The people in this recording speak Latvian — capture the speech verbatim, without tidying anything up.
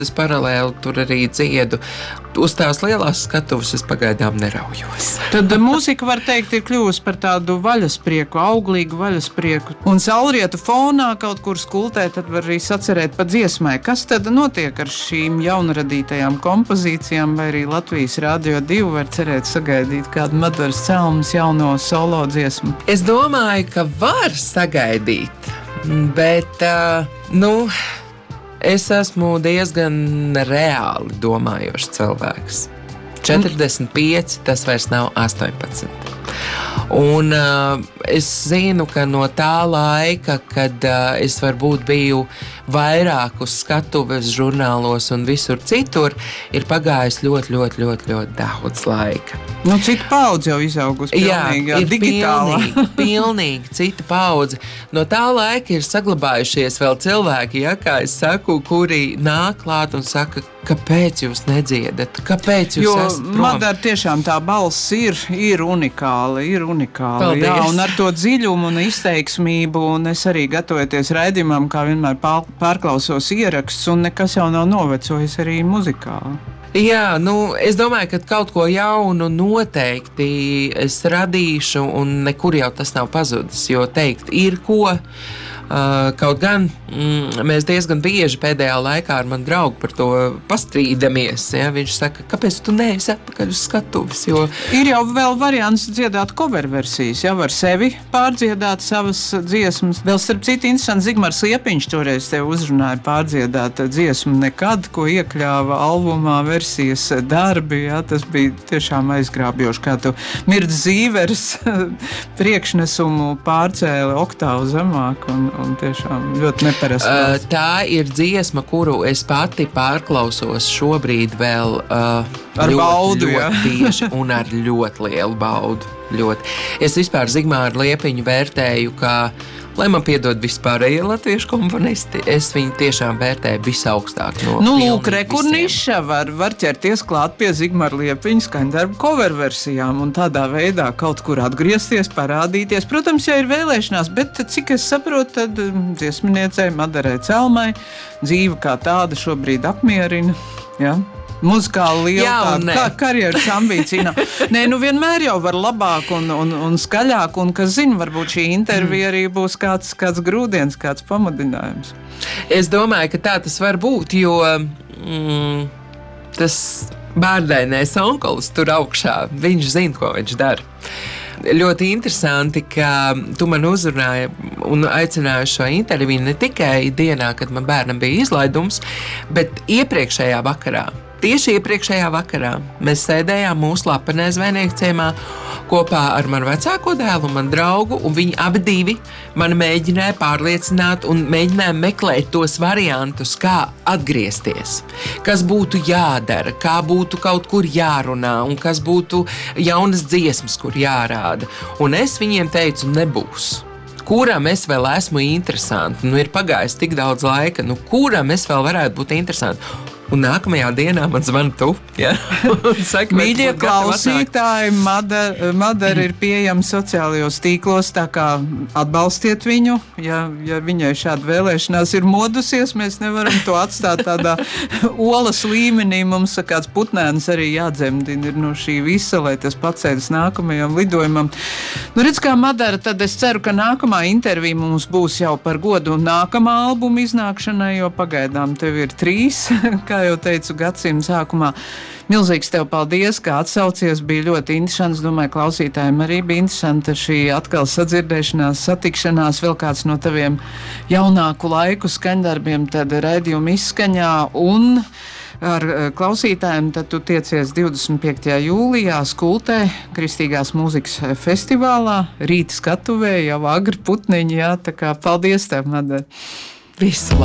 Es paralēli tur arī dziedu. Uz tās lielās skatuves es pagaidām neraujos. Tad mūzika, var teikt, ir kļuvusi par tādu vaļasprieku, auglīgu vaļasprieku. Un saulrietu fonā kaut kur skultē, tad var arī sacerēt pa dziesmai. Kas tad notiek ar šīm jaunradītajām kompozīcijām, vai arī Latvijas Rādio divi var cerēt sagaidīt kādu Madaras Celmas jauno solo dziesmu? Es domāju, ka var sagaidīt, bet, uh, nu... Es esmu diezgan reāli domājošs cilvēks. četrdesmit pieci, tas vairs nav astoņpadsmit. Un uh, es zinu, ka no tā laika, kad uh, es varbūt biju vairāk uz skatuves, žurnālos un visur citur, ir pagājis ļoti, ļoti, ļoti, ļoti daudz laika. Nu, cita paudze jau izaugusi pilnīgi, jā, ir digitālā. Pilnīgi, pilnīgi cita paudze. No tā laika ir saglabājušies vēl cilvēki, ja, kā es saku, kuri nāk klāt un saka, kāpēc jūs nedziedat, kāpēc jūs jo esat prom? Madara tiešām tā balss ir, ir unikāla, ir unikāla. Paldies. Jā, un ar to dziļumu un izteiksmību, un es arī gatavoties raidījumam, kā vienmēr pārklausos ierakstus, un nekas jau nav novecojis arī muzikāli. Jā, nu, es domāju, ka kaut ko jaunu noteikti es radīšu, un nekur jau tas nav pazudis, jo teikt ir ko. Uh, kaut gan mm, mēs diezgan bieži pēdējā laikā ar manu draugu par to pastrīdamies. Ja? Viņš saka, kāpēc tu neesi atpakaļ uz skatuves? Jo... Ir jau vēl variants dziedāt cover versijas, jau var sevi pārdziedāt savas dziesmas. Vēl starp citu interesanti, Zigmars Liepiņš toreiz tev uzrunāja pārdziedāt dziesmu Nekad, ko iekļāva albumā versijas darbi. Ja? Tas bija tiešām aizgrābjoši, kā tu Mirdz Zīvers priekšnesumu pārcēli oktāvu zemāk un un tiešām ļoti neparasti. Uh, tā ir dziesma, kuru es pati pārklausos šobrīd vēl uh, ar ļoti, baudu, ļoti tieši un ar ļoti lielu baudu. Ļoti. Es vispār Zigmāru Liepiņu vērtēju, kā, lai man piedod vispārējie latviešu komponisti, es viņu tiešām vērtēju visaugstāk no nu, lūk, re, kur niša var, var ķerties klāt pie Zigmara Liepiņa skaņdarbu cover versijām un tādā veidā kaut kur atgriezties, parādīties. Protams, ja ir vēlēšanās, bet cik es saprotu, tad dziesminiecei Madarai Celmai dzīve kā tāda šobrīd apmierina. Ja? Muzikāli liela tāda kā karjeras ambīcija. Nē, nu vienmēr jau var labāk un, un, un skaļāk, un, kas zina, varbūt šī intervija arī būs kāds, kāds grūdienis, kāds pamudinājums. Es domāju, ka tā tas var būt, jo mm, tas bārdainais onkulis tur augšā, viņš zina, ko viņš dara. Ļoti interesanti, ka tu man uzrunāji un aicināji šo interviju ne tikai dienā, kad man bērnam bija izlaidums, bet iepriekšējā vakarā. Tieši iepriekšējā vakarā mēs sēdējām mūsu Lapenē zvejnieku ciemā kopā ar manu vecāko dēlu un manu draugu, un viņi abi divi mani mēģināja pārliecināt un mēģināja meklēt tos variantus, kā atgriezties, kas būtu jādara, kā būtu kaut kur jārunā un kas būtu jaunas dziesmas, kur jārāda. Un es viņiem teicu, nebūs. Kuram es vēl esmu interesanti? Nu, ir pagājis tik daudz laika, nu, kuram es vēl varētu būt interesanti? Un nākamajā dienā man zvana tu. Ja? Saka, mīļie klausītāji, Madara, Madara ir pieejama sociālajos tīklos, tā kā atbalstiet viņu. Ja, ja viņai šāda vēlēšanās ir modusies, mēs nevaram to atstāt tādā olas līmenī. Mums kāds putnēns arī jādzemdina no šī visa, lai tas pacēdas nākamajam lidojumam. Nu, redz, kā Madara, tad es ceru, ka nākamā intervija mums būs jau par godu nākamā albuma iznākšanai, jo pagaidām tev ir trīs, kā jau teicu, gadsimta sākumā. Milzīgs tev paldies, ka atsaucies, bija ļoti interesants. Domāju, klausītājiem arī bija interesanta šī atkal sadzirdēšanās, satikšanās, vēl kāds no taviem jaunāku laiku skaņdarbiem, tad raidījuma izskaņā un ar klausītājiem, tad tu tiecies divdesmit piektajā jūlijā Skultē, Kristīgās mūzikas festivālā, rīta skatuvē, jau agri putniņi, jā, tā kā paldies tev, Madara. Visu